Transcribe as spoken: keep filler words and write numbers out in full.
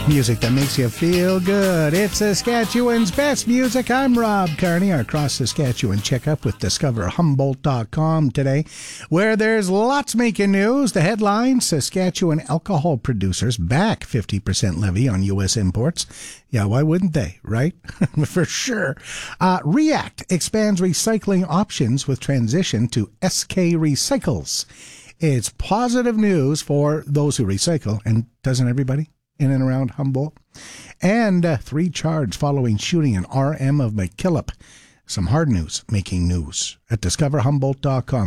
Music that makes you feel good. It's Saskatchewan's best music. I'm Rob Carney. Our Cross Saskatchewan checkup with discover humboldt dot com today, where there's lots making news. The headline, Saskatchewan alcohol producers back fifty percent levy on U S imports. Yeah, why wouldn't they, right? For sure. Uh, React expands recycling options with transition to S K Recycles. It's positive news for those who recycle, and doesn't everybody in and around Humboldt? And uh, three charged following shooting an R M of McKillop. Some hard news making news at discover humboldt dot com.